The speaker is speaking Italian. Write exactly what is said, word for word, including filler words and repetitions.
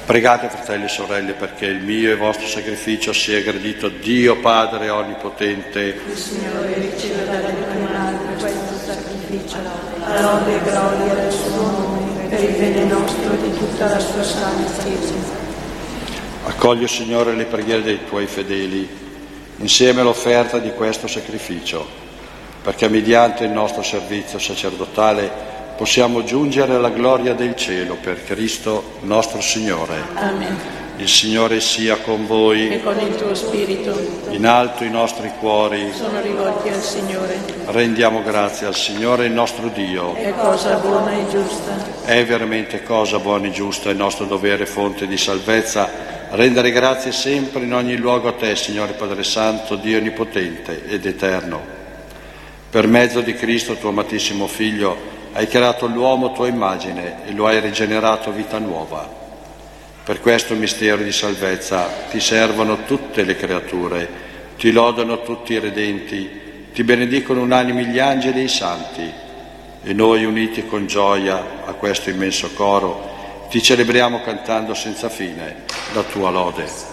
Pregate, fratelli e sorelle, perché il mio e vostro sacrificio sia gradito a Dio Padre Onnipotente. Il Signore riceva dalle tue mani questo sacrificio, a lode e gloria del suo nome, per il bene nostro e di tutta la sua santa Chiesa. Accogli, Signore, le preghiere dei tuoi fedeli, insieme all'offerta di questo sacrificio, perché mediante il nostro servizio sacerdotale possiamo giungere alla gloria del cielo per Cristo nostro Signore. Amen. Il Signore sia con voi. E con il tuo spirito. In alto i nostri cuori. Sono rivolti al Signore. Rendiamo grazie al Signore il nostro Dio. È cosa buona e giusta. È veramente cosa buona e giusta, il nostro dovere fonte di salvezza, rendere grazie sempre in ogni luogo a te, Signore Padre Santo, Dio Onnipotente ed Eterno. Per mezzo di Cristo, tuo amatissimo Figlio, hai creato l'uomo a tua immagine e lo hai rigenerato vita nuova. Per questo mistero di salvezza ti servono tutte le creature, ti lodano tutti i redenti, ti benedicono unanimi gli angeli e i santi. E noi, uniti con gioia a questo immenso coro, ti celebriamo cantando senza fine la tua lode.